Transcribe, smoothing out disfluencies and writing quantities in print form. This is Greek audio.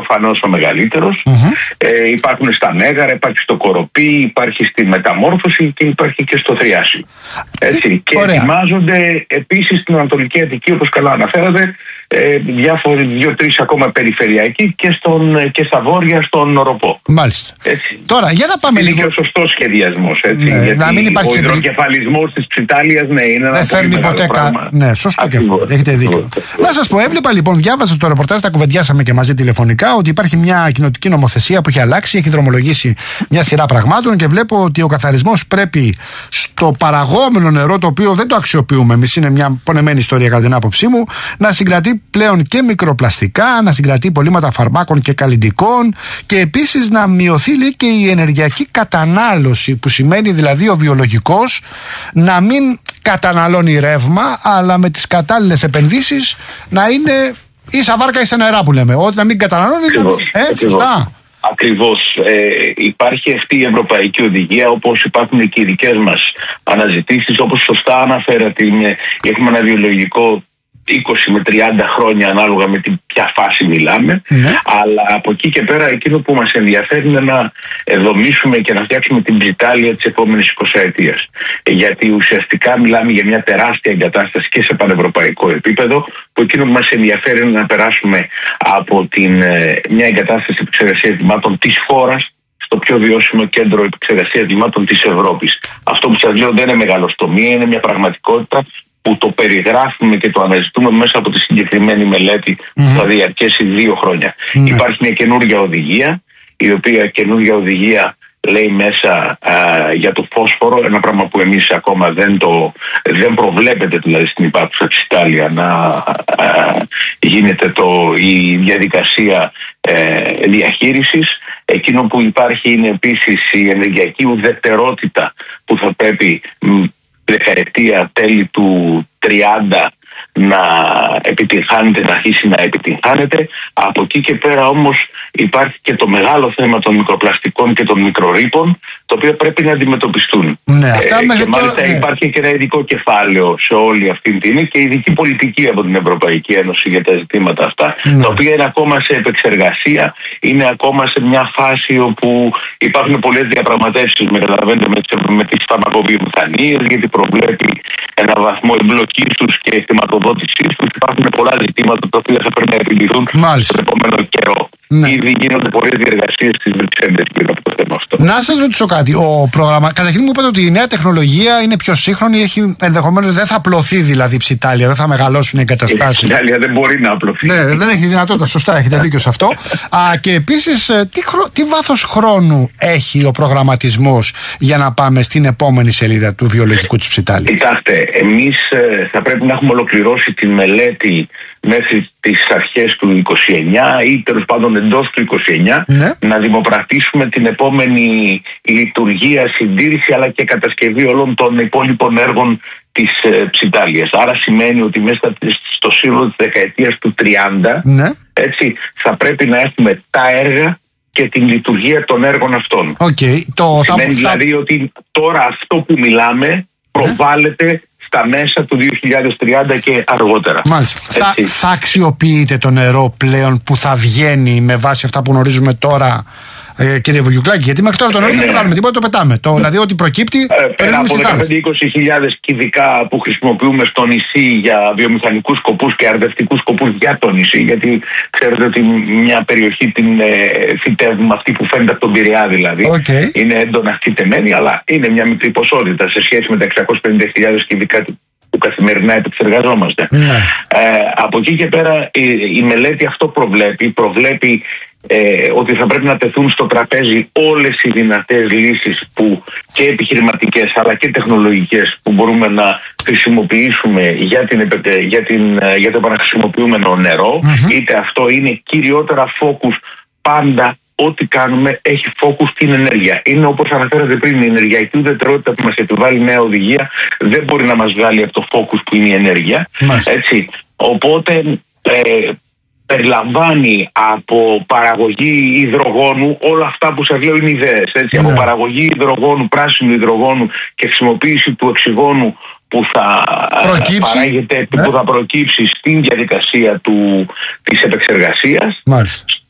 προφανώς ο μεγαλύτερος. Υπάρχουν στα Μέγαρα, υπάρχει στο Κοροπή, υπάρχει στη Μεταμόρφωση και υπάρχει και στο Θριάσιο. Έτσι. Και ετοιμάζονται επίσης στην Ανατολική Αττική, όπως καλά αναφέρατε, διάφοροι 2-3 ακόμα περιφερειακοί και στα βόρεια, στον Οροπό. Μάλιστα. Έτσι. Τώρα, για να πάμε είναι λίγο. Είναι και ο σωστός σχεδιασμός. Γιατί να μην υπάρχει ο υδροκεφαλισμός της Ψιτάλιας, είναι ένα δεν φέρνει ποτέ πράγμα. Ναι, σωστό και αυτό. Έχετε δίκιο. Να σας πω, έβλεπα λοιπόν, διάβαζα το ρεπορτάζ, τα κουβεντιάσαμε και μαζί τηλεφωνικά, ότι υπάρχει μια κοινοτική νομοθεσία που έχει αλλάξει, έχει δρομολογήσει μια σειρά πραγμάτων και βλέπω ότι ο καθαρισμός πρέπει στο παραγόμενο νερό, το οποίο δεν το αξιοποιούμε εμείς, είναι μια πονεμένη ιστορία κατά την άποψή μου, να συγκρατεί πλέον και μικροπλαστικά, να συγκρατεί υπολείμματα φαρμάκων και καλλυντικών και επίσης να μειωθεί, λέει, και η ενεργειακή κατανάλωση, που σημαίνει δηλαδή ο βιολογικός να μην καταναλώνει ρεύμα, αλλά με τις κατάλληλες επενδύσεις να είναι ίσα βάρκα ίσα νερά που λέμε, ότι να μην καταναλώνει. Σωστά. Ακριβώς. Υπάρχει αυτή η ευρωπαϊκή οδηγία, όπως υπάρχουν και οι δικές μας αναζητήσεις, όπως σωστά αναφέρατε. Έχουμε ένα βιολογικό 20 με 30 χρόνια ανάλογα με την ποια φάση μιλάμε, αλλά από εκεί και πέρα εκείνο που μας ενδιαφέρει είναι να δομήσουμε και να φτιάξουμε την Ψιτάλια της επόμενης 20 ετίας. Γιατί ουσιαστικά μιλάμε για μια τεράστια εγκατάσταση και σε πανευρωπαϊκό επίπεδο, που εκείνο που μας ενδιαφέρει είναι να περάσουμε από μια εγκατάσταση επεξεργασίας λιμάτων της χώρας στο πιο βιώσιμο κέντρο επεξεργασίας λιμάτων της Ευρώπης. Αυτό που σας λέω δεν είναι μεγαλοστομία, είναι μια πραγματικότητα που το περιγράφουμε και το αναζητούμε μέσα από τη συγκεκριμένη μελέτη που θα διαρκέσει 2 χρόνια. Υπάρχει μια καινούργια οδηγία, η οποία καινούργια οδηγία λέει μέσα για το φόσφορο, ένα πράγμα που εμείς ακόμα δεν προβλέπεται δηλαδή στην υπάρχουσα Ψιτάλια να γίνεται η διαδικασία διαχείρισης. Εκείνο που υπάρχει είναι επίσης η ενεργειακή ουδετερότητα που θα πρέπει δεκαετία τέλη του 30 να επιτυγχάνεται, να αρχίσει να επιτυγχάνεται. Από εκεί και πέρα όμως υπάρχει και το μεγάλο θέμα των μικροπλαστικών και των μικρορρήπων, τα οποία πρέπει να αντιμετωπιστούν. Ναι, και μάλιστα υπάρχει και ένα ειδικό κεφάλαιο σε όλη αυτή την και ειδική πολιτική από την Ευρωπαϊκή Ένωση για τα ζητήματα αυτά, τα οποία είναι ακόμα σε επεξεργασία, είναι ακόμα σε μια φάση όπου υπάρχουν πολλές διαπραγματεύσεις με τις φαρμακοβιομηχανίες, γιατί προβλέπει ένα βαθμό εμπλοκής τους και χρηματοδότησής τους. Υπάρχουν πολλά ζητήματα τα οποία θα πρέπει να επιληθούν στον επόμενο καιρό. Ήδη γίνονται πολλές διεργασίες στις Βρυξέλλες γύρω από το θέμα αυτό. Να σας ρωτήσω κάτι. Καταρχήν μου είπατε ότι η νέα τεχνολογία είναι πιο σύγχρονη, ενδεχομένως δεν θα απλωθεί δηλαδή η Ψιτάλια, δεν θα μεγαλώσουν οι εγκαταστάσεις. Η Ψιτάλια δεν μπορεί να απλωθεί. Ναι, δεν έχει δυνατότητα. Σωστά, έχετε δίκιο σε αυτό. Και επίσης, τι βάθος χρόνου έχει ο προγραμματισμός για να πάμε στην επόμενη σελίδα του βιολογικού της Ψιτάλια? Κοιτάξτε, εμείς θα πρέπει να έχουμε ολοκληρώσει τη μελέτη μέχρι τις αρχές του 29 ή τέλος πάντων εντός του 29 να δημοπρατήσουμε την επόμενη λειτουργία, συντήρηση αλλά και κατασκευή όλων των υπόλοιπων έργων της Ψιτάλιας. Άρα σημαίνει ότι μέσα στο σύνολο της δεκαετίας του 30 έτσι, θα πρέπει να έχουμε τα έργα και την λειτουργία των έργων αυτών. Σημαίνει δηλαδή ότι τώρα αυτό που μιλάμε προβάλλεται στα μέσα του 2030 και αργότερα. Μάλιστα. Θα αξιοποιείτε το νερό πλέον που θα βγαίνει με βάση αυτά που γνωρίζουμε τώρα, κύριε Βουγιουκλάκη? Γιατί μέχρι τώρα το νερό δεν το κάνουμε τίποτα, το πετάμε. Δηλαδή ότι προκύπτει. Πέρα από 15-20 κυβικά που χρησιμοποιούμε στο νησί για βιομηχανικούς σκοπούς και αρδευτικούς σκοπούς για το νησί, γιατί ξέρετε ότι μια περιοχή την φυτεύουμε αυτή που φαίνεται από τον Πειραιά δηλαδή. Είναι έντονα φυτεμένη, αλλά είναι μια μικρή ποσότητα σε σχέση με τα 650.000 κυβικά που καθημερινά επεξεργαζόμαστε. Από εκεί και πέρα η μελέτη αυτό προβλέπει ότι θα πρέπει να τεθούν στο τραπέζι όλες οι δυνατές λύσεις που και επιχειρηματικές αλλά και τεχνολογικές που μπορούμε να χρησιμοποιήσουμε για το επαναχρησιμοποιούμενο νερό. Είτε αυτό είναι κυριότερα focus, πάντα ό,τι κάνουμε έχει focus στην ενέργεια. Είναι όπως αναφέρατε πριν, η ενεργειακή ουδετερότητα που μας επιβάλλει η νέα οδηγία δεν μπορεί να μας βγάλει από το focus που είναι η ενέργεια. Έτσι. Οπότε περιλαμβάνει από παραγωγή υδρογόνου, όλα αυτά που σας λέω είναι ιδέες. Από παραγωγή υδρογόνου, πράσινου υδρογόνου και χρησιμοποίηση του οξυγόνου που θα παράγεται, που θα προκύψει στην διαδικασία της επεξεργασίας.